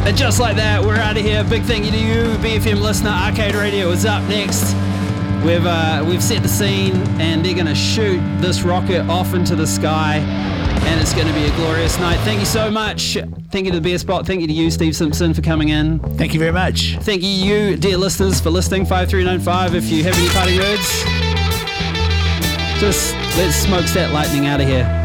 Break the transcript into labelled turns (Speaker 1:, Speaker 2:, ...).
Speaker 1: And just like that, we're out of here. Big thank you to you, BFM listener. Arcade Radio is up next. We've set the scene, and they're going to shoot this rocket off into the sky, and it's going to be a glorious night. Thank you so much. Thank you to the Beer Spot. Thank you to you, Steve Simpson, for coming in.
Speaker 2: Thank you very much.
Speaker 1: Thank you, dear listeners, for listening. 5395. If you have any parting words, just let's smoke that lightning out of here.